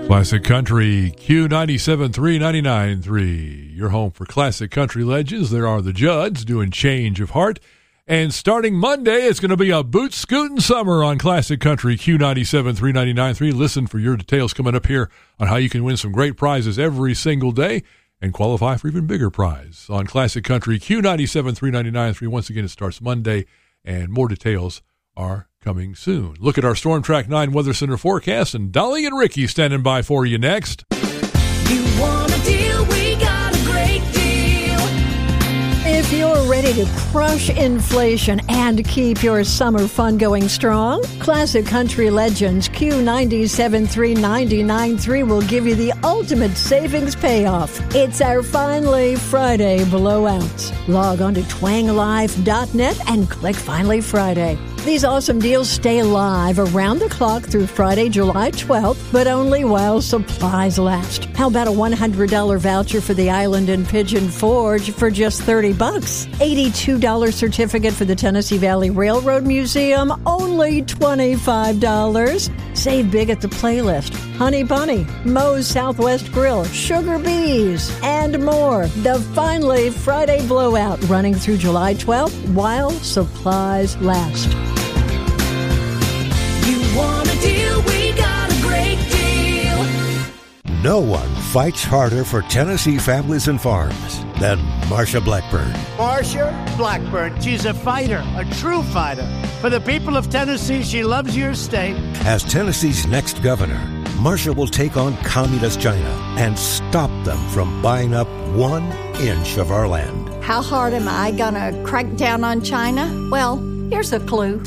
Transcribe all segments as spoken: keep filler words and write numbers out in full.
Classic Country, Q ninety-seven point three, ninety-nine point three. Your home for classic country legends. There are the Judds doing Change of Heart. And starting Monday, it's going to be a boot scooting summer on Classic Country, Q ninety-seven point three, ninety-nine point three. Listen for your details coming up here on how you can win some great prizes every single day and qualify for even bigger prize on Classic Country, Q ninety-seven point three, ninety-nine point three. Once again, it starts Monday, and more details are coming soon. Look at our Storm Track nine Weather Center forecast, and Dolly and Ricky standing by for you next. You want a deal? We got a great deal. If you're ready to crush inflation and keep your summer fun going strong, Classic Country Legends Q ninety-seven point three, ninety-nine point three will give you the ultimate savings payoff. It's our Finally Friday blowouts. Log on to twang life dot net and click Finally Friday. These awesome deals stay live around the clock through Friday, July twelfth, but only while supplies last. How about a one hundred dollars voucher for the Island and Pigeon Forge for just thirty bucks? eighty-two dollars certificate for the Tennessee Valley Railroad Museum, only twenty-five dollars. Save big at the Playlist, Honey Bunny, Moe's Southwest Grill, Sugar Bees, and more. The Finally Friday Blowout running through July twelfth while supplies last. You want a deal? We got a great deal. No one fights harder for Tennessee families and farms than Marsha Blackburn. Marsha Blackburn, she's a fighter, a true fighter. For the people of Tennessee, she loves your state. As Tennessee's next governor, Marsha will take on communist China and stop them from buying up one inch of our land. How hard am I going to crack down on China? Well, here's a clue.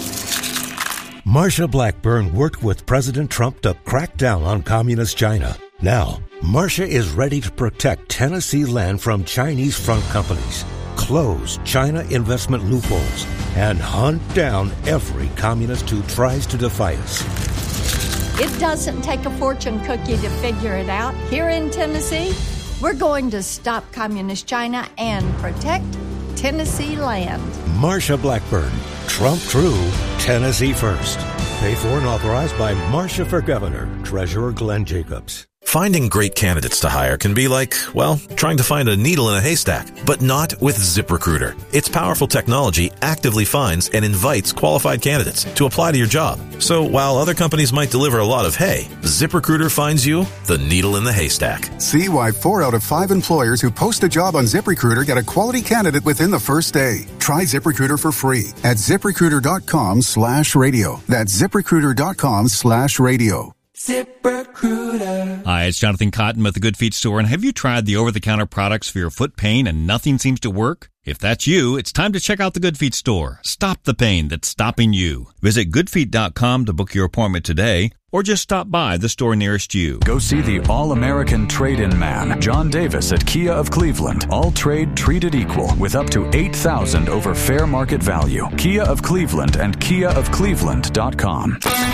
Marsha Blackburn worked with President Trump to crack down on communist China. Now, Marsha is ready to protect Tennessee land from Chinese front companies, close China investment loopholes, and hunt down every communist who tries to defy us. It doesn't take a fortune cookie to figure it out. Here in Tennessee, we're going to stop communist China and protect Tennessee land. Marsha Blackburn, Trump True, Tennessee First. Paid for and authorized by Marsha for Governor, Treasurer Glenn Jacobs. Finding great candidates to hire can be like, well, trying to find a needle in a haystack, but not with ZipRecruiter. Its powerful technology actively finds and invites qualified candidates to apply to your job. So while other companies might deliver a lot of hay, ZipRecruiter finds you the needle in the haystack. See why four out of five employers who post a job on ZipRecruiter get a quality candidate within the first day. Try ZipRecruiter for free at ZipRecruiter.com slash radio. That's ZipRecruiter.com slash radio. ZipRecruiter. Hi, it's Jonathan Cotton with the Good Feet Store. And have you tried the over-the-counter products for your foot pain and nothing seems to work? If that's you, it's time to check out the Good Feet Store. Stop the pain that's stopping you. Visit good feet dot com to book your appointment today, or just stop by the store nearest you. Go see the All-American Trade-In Man, John Davis at Kia of Cleveland. All trade treated equal with up to eight thousand dollars over fair market value. Kia of Cleveland and kia of cleveland dot com.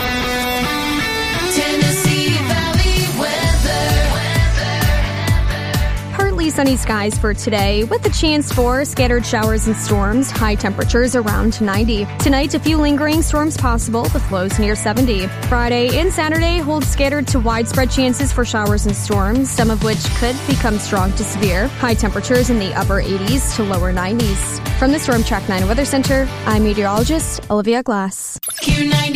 Tennessee Valley weather. Partly sunny skies for today, with a chance for scattered showers and storms. High temperatures around ninety. Tonight, a few lingering storms possible with lows near seventy. Friday and Saturday hold scattered to widespread chances for showers and storms, some of which could become strong to severe. High temperatures in the upper eighties to lower nineties. From the Storm Track nine Weather Center, I'm meteorologist Olivia Glass. Q ninety.